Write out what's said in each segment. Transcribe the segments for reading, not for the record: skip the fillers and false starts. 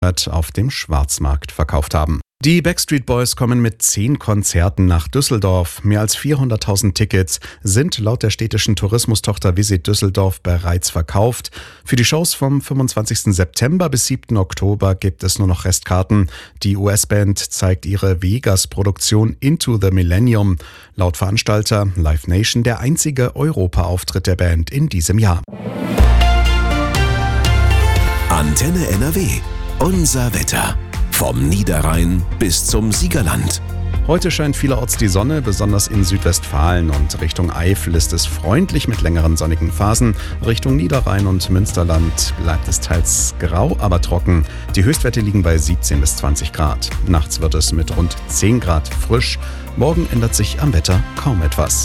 auf dem Schwarzmarkt verkauft haben. Die Backstreet Boys kommen mit 10 Konzerten nach Düsseldorf. Mehr als 400.000 Tickets sind laut der städtischen Tourismustochter Visit Düsseldorf bereits verkauft. Für die Shows vom 25. September bis 7. Oktober gibt es nur noch Restkarten. Die US-Band zeigt ihre Vegas-Produktion Into the Millennium. Laut Veranstalter Live Nation der einzige Europa-Auftritt der Band in diesem Jahr. Antenne NRW. Unser Wetter. Vom Niederrhein bis zum Siegerland. Heute scheint vielerorts die Sonne, besonders in Südwestfalen und Richtung Eifel ist es freundlich mit längeren sonnigen Phasen. Richtung Niederrhein und Münsterland bleibt es teils grau, aber trocken. Die Höchstwerte liegen bei 17 bis 20 Grad. Nachts wird es mit rund 10 Grad frisch. Morgen ändert sich am Wetter kaum etwas.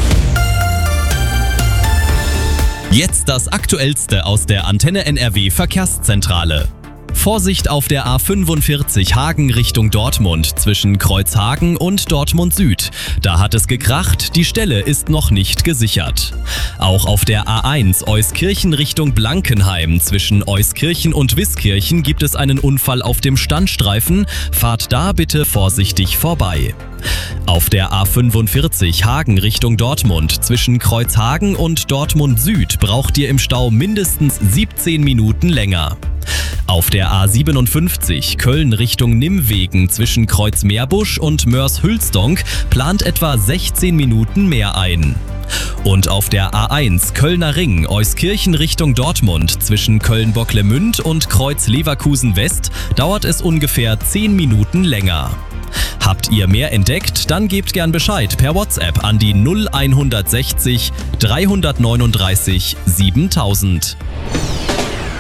Jetzt das Aktuellste aus der Antenne NRW Verkehrszentrale. Vorsicht auf der A45 Hagen Richtung Dortmund zwischen Kreuzhagen und Dortmund Süd. Da hat es gekracht, die Stelle ist noch nicht gesichert. Auch auf der A1 Euskirchen Richtung Blankenheim zwischen Euskirchen und Wiskirchen gibt es einen Unfall auf dem Standstreifen. Fahrt da bitte vorsichtig vorbei. Auf der A45 Hagen Richtung Dortmund zwischen Kreuzhagen und Dortmund Süd braucht ihr im Stau mindestens 17 Minuten länger. Auf der A57 Köln Richtung Nimwegen zwischen Kreuzmeerbusch und Moers-Hülsdonk plant etwa 16 Minuten mehr ein. Und auf der A1 Kölner Ring Euskirchen Richtung Dortmund zwischen Köln-Bocklemünd und Kreuz-Leverkusen West dauert es ungefähr 10 Minuten länger. Habt ihr mehr entdeckt? Dann gebt gern Bescheid per WhatsApp an die 0160 339 7000.